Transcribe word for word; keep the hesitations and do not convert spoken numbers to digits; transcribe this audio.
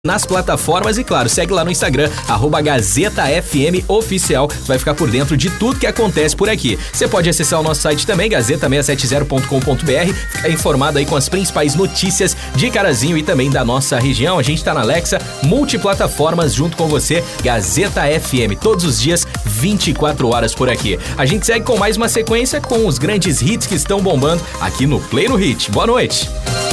nas plataformas e, claro, segue lá no Instagram, arroba Gazeta F M Oficial, vai ficar por dentro de tudo que acontece por aqui. Você pode acessar o nosso site também, gazeta seiscentos e setenta ponto com ponto b r, ficar informado aí com as principais notícias de Carazinho e também da nossa região. A gente tá na Alexa, multiplataformas junto com você, Gazeta F M, todos os dias, vinte e quatro horas por aqui. A gente segue com mais uma sequência com os grandes hits que estão bombando aqui no Play no Hit. Boa noite!